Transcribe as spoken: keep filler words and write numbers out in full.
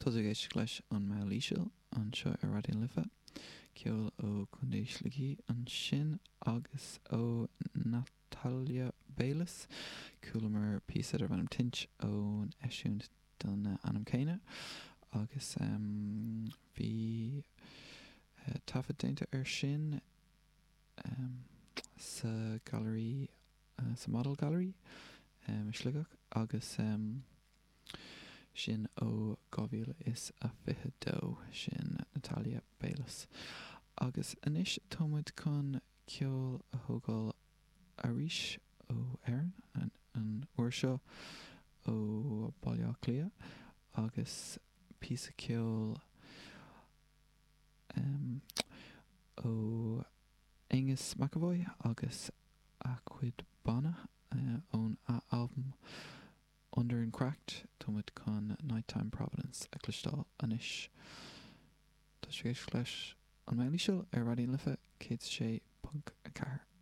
Tusa géis leis an mé líisiil an seo ar radio'n lifa. Ceol ó Cundéis Ligi an sin agus ó Natalia Baylis. Cúlamar písa ar bhanam tint ón eisiúnt don anam céine. Agus um, bhí uh, tafad dénta ar sin um, sa gallery, uh, sa model gallery um, slugach agus um, sin ó gábhíle is a fiche dó sin Natalia Baylis. Agus inis tomid chun ceol a thógáil arís ó Éireann an, an uair seo ó Bailliaach Lia agus písa ceol um, ó Angus McAvoy agus a chuid Bana uh, ón a album Under and Cracked tomid chun Nighttime Providence a clistáil anis. Tá sé géis leis an mé líisiil ar radio'n lifa cé sé punt a ceathar.